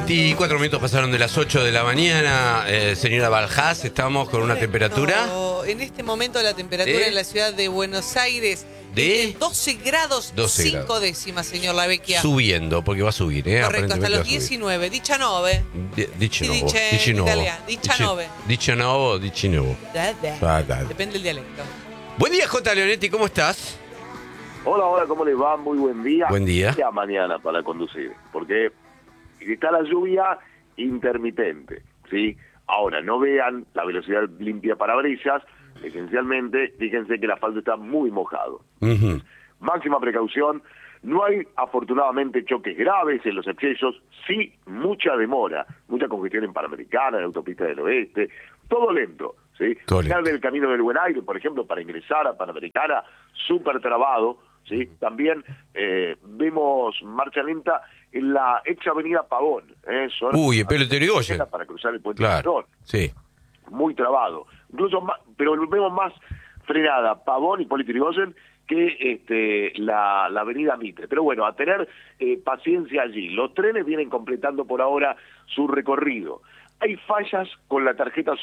24 minutos pasaron de las 8 de la mañana. Señora Baljás, estamos con una temperatura. En este momento la temperatura en la ciudad de Buenos Aires ¿De? 12 grados 5 décimas, señor Lavecchia. Subiendo, porque va a subir, Correcto, hasta los 19. 19. 19. 19. Depende del dialecto. Buen día, J. Leonetti, ¿cómo estás? Hola, ¿cómo les va? Muy buen día. Buen día. Ya mañana para conducir, porque está la lluvia intermitente, ¿sí? Ahora, no vean la velocidad limpia parabrisas, esencialmente, fíjense que el asfalto está muy mojado. Máxima precaución, no hay afortunadamente choques graves en los excesos, sí mucha demora, mucha congestión en Panamericana, en la autopista del oeste, todo lento, ¿sí? Final del Camino del Buen Aire, por ejemplo, para ingresar a Panamericana, súper trabado, ¿sí? También vemos marcha lenta en la ex avenida Pavón. El Pelo Terigoyen. Para cruzar el puente Claro, sí. Muy trabado. Incluso más, pero vemos más frenada Pavón y Hipólito Yrigoyen que la avenida Mitre. Pero bueno, a tener paciencia allí. Los trenes vienen completando por ahora su recorrido. Hay fallas con la tarjeta